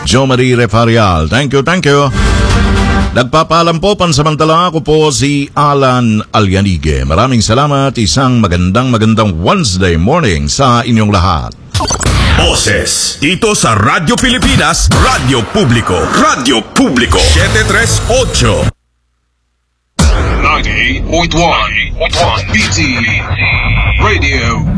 Jo Marie Refarial. Thank you. Nagpapaalam po pansamantala, ako po si Alan Alyanige. Maraming salamat, isang magandang Wednesday morning sa inyong lahat. Boses dito sa Radyo Pilipinas, Radyo Publiko 738 98.1 BT Radio